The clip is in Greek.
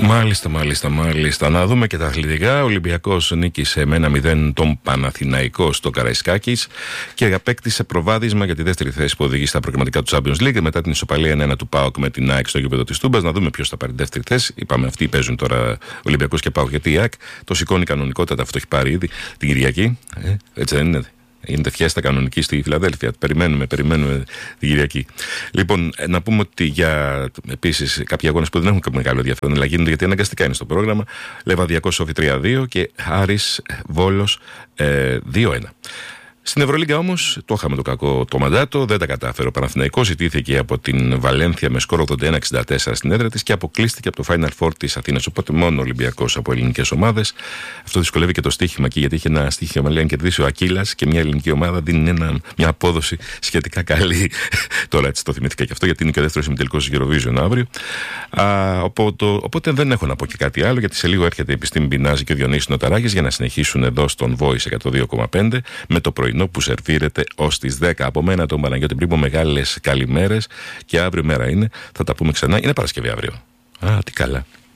Μάλιστα. Να δούμε και τα αθλητικά. Ο Ολυμπιακός νίκησε με 1-0 τον Παναθηναϊκό στο Καραϊσκάκης και απέκτησε προβάδισμα για τη δεύτερη θέση που οδηγεί στα προκριματικά του Champions League μετά την ισοπαλία 1-1 του ΠΑΟΚ με την ΑΕΚ στο γήπεδο της Τούμπας. Να δούμε ποιος θα πάρει δεύτερη θέση. Είπαμε, αυτοί παίζουν τώρα Ολυμπιακός και ΠΑΟΚ, γιατί η ΑΕΚ το σηκώνει κανονικότατα. Αυτό έχει πάρει ήδη την Κυριακή. Έτσι δεν είναι? Γίνεται φιέστα κανονική στη Φιλαδέλφια. Περιμένουμε την Κυριακή. Λοιπόν, να πούμε ότι για επίσης κάποιοι αγώνες που δεν έχουν μεγάλο ενδιαφέρον, αλλά γίνονται γιατί αναγκαστικά είναι στο πρόγραμμα. Λεβαδιακός Σόφι 3-2 και Άρης Βόλος 2-1. Στην Ευρωλίγκα όμως το είχαμε το κακό το μαντάτο, δεν τα κατάφερε. Ο Παναθηναϊκός ιτήθηκε από την Βαλένθια με σκορ 81-64 στην έδρα της και αποκλείστηκε από το Final Four της Αθήνας. Οπότε μόνο ο Ολυμπιακός από ελληνικές ομάδες. Αυτό δυσκολεύει και το στοίχημα εκεί, γιατί είχε ένα στοίχημα, λέει, αν κερδίσει ο Ακύλας και μια ελληνική ομάδα δίνει μια απόδοση σχετικά καλή. Τώρα έτσι το θυμήθηκα και αυτό, γιατί είναι και ο δεύτερος ημιτελικός της Eurovision αύριο. Οπότε δεν έχω να πω και κάτι άλλο, γιατί σε λίγο έρχεται η Επιστήμη Μπινάζη και ο Διονύσης Νοταράκης για να συνεχίσουν εδώ στον Voice 102,5 με το πρωινό που σερβίρεται ως τις 10. Από μένα τον Παναγιώτη Μπρίμπο, μεγάλες καλημέρες και αύριο μέρα είναι. Θα τα πούμε ξανά. Είναι Παρασκευή αύριο. Τι καλά.